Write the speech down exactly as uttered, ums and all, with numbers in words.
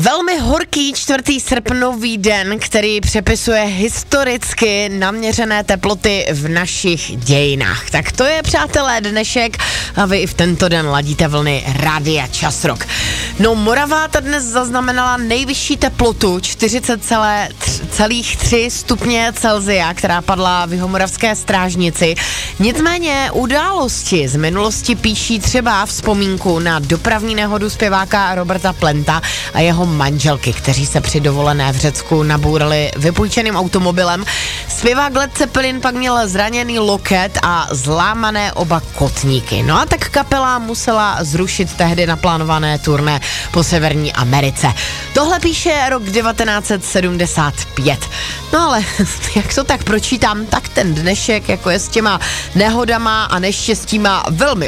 Velmi horký čtvrtý srpnový den, který přepisuje historicky naměřené teploty v našich dějinách. Tak to je, přátelé, dnešek a vy i v tento den ladíte vlny Rádia Čas Rock. No, Morava ta dnes zaznamenala nejvyšší teplotu čtyřicet celá tři stupně Celsia, která padla v Jihomoravské Strážnici. Nicméně události z minulosti píší třeba vzpomínku na dopravní nehodu zpěváka Roberta Plenta a jeho manželky, kteří se při dovolené v Řecku nabourali vypůjčeným automobilem. Zpěvák Led Zeppelin pak měl zraněný loket a zlámané oba kotníky. No a tak kapela musela zrušit tehdy naplánované turné po Severní Americe. Tohle píše rok devatenáct set sedmdesát pět. No ale jak to tak pročítám, tak ten dnešek jako je s těma nehodama a neštěstíma velmi